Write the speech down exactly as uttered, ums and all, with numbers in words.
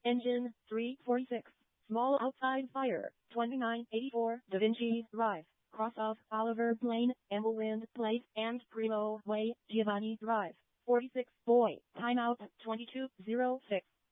Engine, three forty-six. Small outside fire, twenty-nine eighty-four. Da Vinci Drive, cross of Oliver Blaine, Amblewind Place, and Primo Way, Giovanni Drive. forty-six. Boy, timeout, twenty-two oh six.